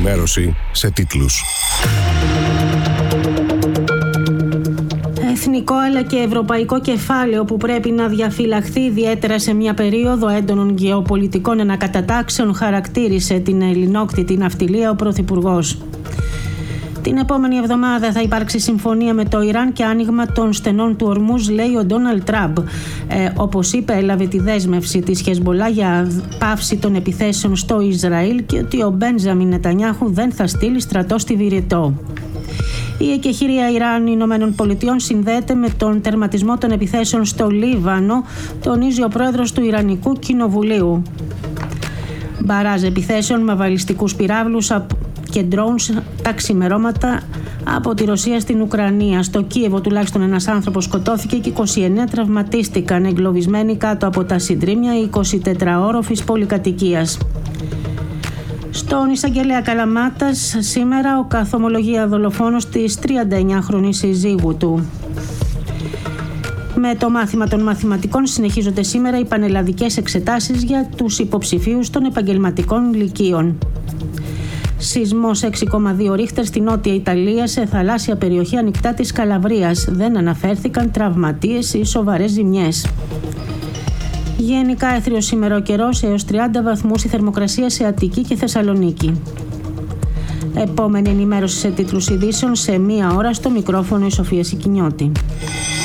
ενημέρωση σε τίτλους. Εθνικό αλλά και ευρωπαϊκό κεφάλαιο που πρέπει να διαφυλαχθεί ιδιαίτερα σε μια περίοδο έντονων γεωπολιτικών ανακατατάξεων, χαρακτήρισε την ελληνόκτητη ναυτιλία ο Πρωθυπουργός. Την επόμενη εβδομάδα θα υπάρξει συμφωνία με το Ιράν και άνοιγμα των στενών του Ορμούζ, λέει ο Ντόναλντ Τραμπ. Όπως είπε, έλαβε τη δέσμευση της Χεσμολάχ για πάυση των επιθέσεων στο Ισραήλ και ότι ο Μπέντζαμιν Νετανιάχου δεν θα στείλει στρατό στη Βηρητό. Η εκεχηρία Ιράν-Ηνωμένων Πολιτειών συνδέεται με τον τερματισμό των επιθέσεων στο Λίβανο, τονίζει ο πρόεδρος του Ιρανικού Κοινοβουλίου. Μπαράζ επιθέσεων με βαλιστικούς πυράβλους και ντρόουνς τα ξημερώματα από τη Ρωσία στην Ουκρανία. Στο Κίεβο τουλάχιστον ένας άνθρωπος σκοτώθηκε και 29 τραυματίστηκαν, εγκλωβισμένοι κάτω από τα συντρίμμια 24όροφης πολυκατοικίας. Στον εισαγγελέα Καλαμάτας σήμερα ο καθομολογία δολοφόνος της 39χρονης συζύγου του. Με το μάθημα των μαθηματικών συνεχίζονται σήμερα οι πανελλαδικές εξετάσεις για τους υποψηφίους των επαγγελματικών λυκείων. Σεισμός 6,2 ρίχτερ στη Νότια Ιταλία, σε θαλάσσια περιοχή ανοιχτά της Καλαβρίας. Δεν αναφέρθηκαν τραυματίες ή σοβαρές ζημιές. Γενικά έθριος σήμερα ο καιρός, έως 30 βαθμούς η θερμοκρασία σε Αττική και Θεσσαλονίκη. Επόμενη ενημέρωση σε τίτλους ειδήσεων σε 1 ώρα, στο μικρόφωνο η Σοφία Σικινιώτη.